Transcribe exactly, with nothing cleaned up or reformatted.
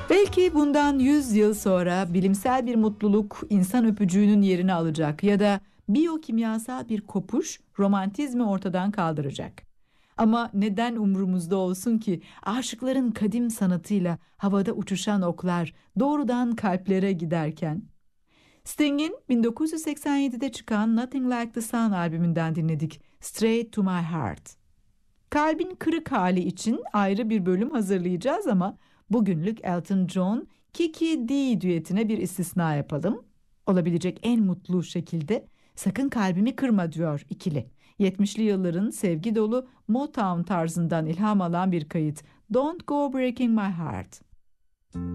Belki bundan yüz yıl sonra bilimsel bir mutluluk insan öpücüğünün yerini alacak ya da biyokimyasal bir kopuş romantizmi ortadan kaldıracak. Ama neden umurumuzda olsun ki aşıkların kadim sanatıyla havada uçuşan oklar doğrudan kalplere giderken? Sting'in bin dokuz yüz seksen yedide çıkan Nothing Like the Sun albümünden dinledik Straight to My Heart. Kalbin kırık hali için ayrı bir bölüm hazırlayacağız ama bugünlük Elton John Kiki Dee düetine bir istisna yapalım. Olabilecek en mutlu şekilde sakın kalbimi kırma diyor ikili. yetmişli yılların sevgi dolu Motown tarzından ilham alan bir kayıt. Don't Go Breaking My Heart.